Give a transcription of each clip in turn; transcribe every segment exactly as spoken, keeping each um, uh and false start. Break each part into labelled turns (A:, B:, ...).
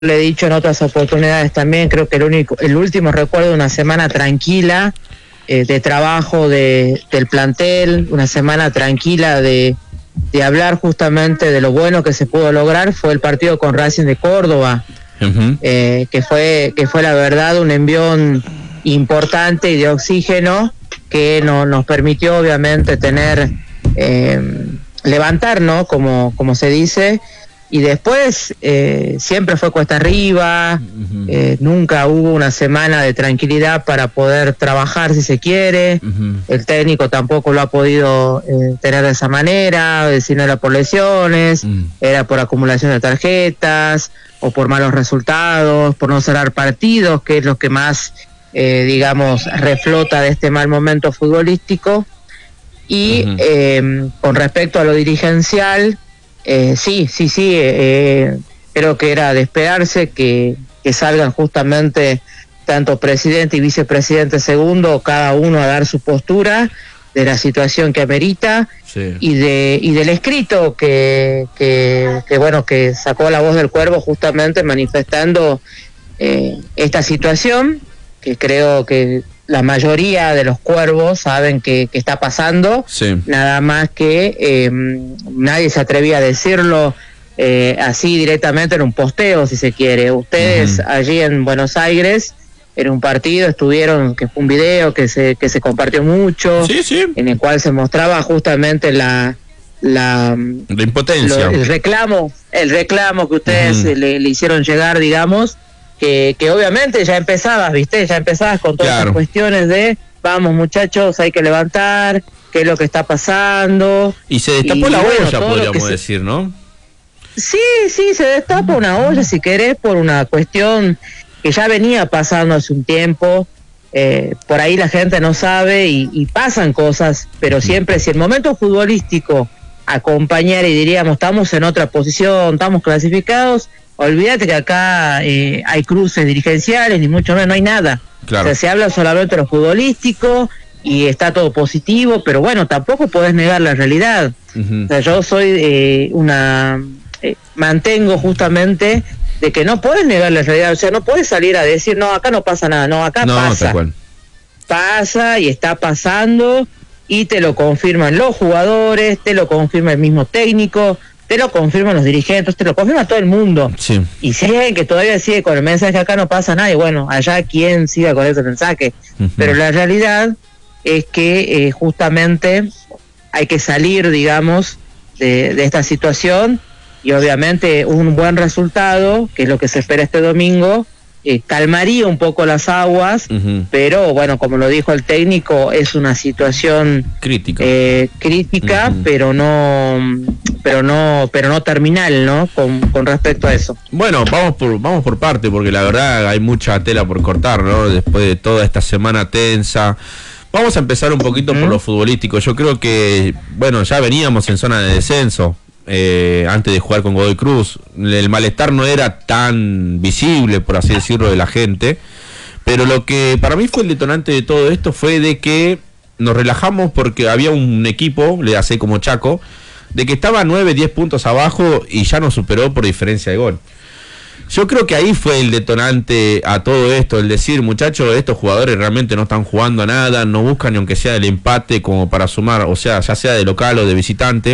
A: le he dicho en otras oportunidades también, creo que el único, el último recuerdo de una semana tranquila eh, de trabajo de, del plantel, una semana tranquila de, de hablar justamente de lo bueno que se pudo lograr, fue el partido con Racing de Córdoba, uh-huh. eh, que fue que fue la verdad un envión importante y de oxígeno que no, nos permitió obviamente tener, eh, levantar, ¿no? Como, como se dice. Y después eh, siempre fue cuesta arriba, uh-huh. eh, nunca hubo una semana de tranquilidad para poder trabajar si se quiere, uh-huh. el técnico tampoco lo ha podido eh, tener de esa manera, si no era por lesiones, uh-huh. era por acumulación de tarjetas, o por malos resultados, por no cerrar partidos, que es lo que más, eh, digamos, reflota de este mal momento futbolístico. Y uh-huh. eh, con respecto a lo dirigencial, Eh, sí, sí, sí, eh, creo que era de esperarse que, que salgan justamente tanto presidente y vicepresidente segundo, cada uno a dar su postura de la situación que amerita, sí. y de y del escrito que, que, que bueno, que sacó La Voz del Cuervo justamente manifestando eh, esta situación, que creo que la mayoría de los cuervos saben que, que está pasando, sí. nada más que eh, nadie se atrevía a decirlo eh, así directamente en un posteo, si se quiere. Ustedes uh-huh. allí en Buenos Aires, en un partido, estuvieron, que fue un video que se que se compartió mucho,
B: sí, sí.
A: en el cual se mostraba justamente la la,
B: la impotencia,
A: lo, el reclamo, el reclamo que ustedes uh-huh. le, le hicieron llegar, digamos. Que, que obviamente ya empezabas, ¿viste? Ya empezabas con todas
B: claro.
A: las cuestiones de, vamos muchachos, hay que levantar, qué es lo que está pasando.
B: Y se destapó y, la bueno, olla, podríamos se... decir, ¿no?
A: Sí, sí, se destapa una olla, si querés, por una cuestión que ya venía pasando hace un tiempo. Eh, por ahí la gente no sabe y, y pasan cosas, pero siempre si el momento futbolístico acompañara y diríamos, estamos en otra posición, estamos clasificados, olvídate que acá eh, hay cruces dirigenciales, ni mucho menos, no hay nada.
B: Claro.
A: O sea, se habla solamente de lo futbolístico y está todo positivo, pero bueno, tampoco podés negar la realidad. Uh-huh. O sea, yo soy eh, una... Eh, mantengo justamente de que no podés negar la realidad, o sea, no podés salir a decir, no, acá no pasa nada, no, acá
B: no,
A: pasa. Pasa y está pasando y te lo confirman los jugadores, te lo confirma el mismo técnico, te lo confirman los dirigentes, te lo confirma todo el mundo.
B: Sí.
A: Y si hay alguien que todavía sigue con el mensaje acá no pasa nada, y bueno, allá quien siga con ese mensaje. Uh-huh. Pero la realidad es que eh, justamente hay que salir, digamos, de, de esta situación, y obviamente un buen resultado, que es lo que se espera este domingo, eh, calmaría un poco las aguas, uh-huh. pero bueno, como lo dijo el técnico, es una situación
B: crítica,
A: eh, crítica, uh-huh. pero no... pero no pero no terminal, ¿no? Con, con respecto a eso.
B: Bueno, vamos por vamos por parte, porque la verdad hay mucha tela por cortar, ¿no? Después de toda esta semana tensa. Vamos a empezar un poquito uh-huh. por lo futbolístico. Yo creo que, bueno, ya veníamos en zona de descenso eh, antes de jugar con Godoy Cruz. El malestar no era tan visible, por así decirlo, de la gente. Pero lo que para mí fue el detonante de todo esto fue de que nos relajamos porque había un equipo, le hace como Chaco, de que estaba nueve, diez puntos abajo y ya nos superó por diferencia de gol. Yo creo que ahí fue el detonante a todo esto, el decir, muchachos, estos jugadores realmente no están jugando a nada, no buscan ni aunque sea el empate como para sumar, o sea, ya sea de local o de visitante.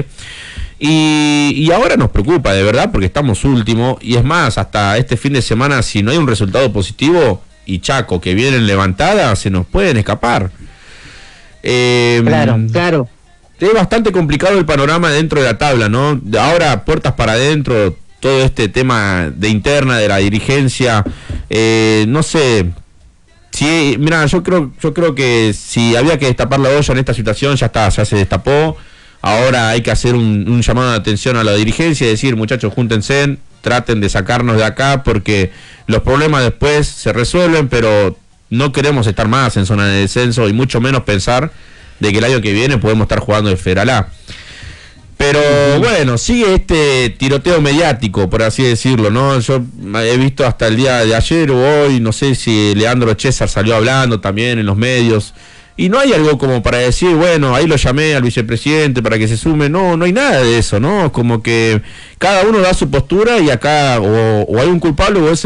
B: Y, y ahora nos preocupa, de verdad, porque estamos último, y es más, hasta este fin de semana, si no hay un resultado positivo, y Chaco, que viene en levantada, se nos pueden escapar. Eh,
A: claro, claro.
B: Es bastante complicado el panorama dentro de la tabla, ¿no? Ahora, puertas para adentro, todo este tema de interna de la dirigencia, eh, no sé, si, mira, yo creo, yo creo que si había que destapar la olla en esta situación, ya está, ya se destapó. Ahora hay que hacer un, un llamado de atención a la dirigencia y decir, muchachos, júntense, traten de sacarnos de acá, porque los problemas después se resuelven, pero no queremos estar más en zona de descenso y mucho menos pensar de que el año que viene podemos estar jugando el Federal A. Pero uh-huh. bueno, sigue este tiroteo mediático, por así decirlo, ¿no? Yo he visto hasta el día de ayer o hoy, no sé si Leandro César salió hablando también en los medios, y no hay algo como para decir, bueno, ahí lo llamé al vicepresidente para que se sume, no, no hay nada de eso, ¿no? Como que cada uno da su postura y acá o, o hay un culpable o es